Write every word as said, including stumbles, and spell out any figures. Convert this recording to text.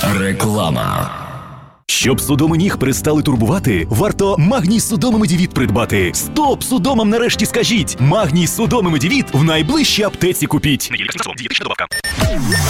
Реклама. Щоб судоми ніг перестали турбувати, варто Магній Судоми Медівіт придбати. Стоп! Судомам нарешті скажіть! Магній Судоми Медівіт в найближчій аптеці купіть.